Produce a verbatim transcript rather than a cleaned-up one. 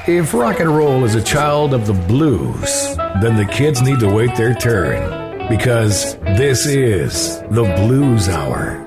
If rock and roll is a child of the blues, then the kids need to wait their turn, because this is the Blues Hour.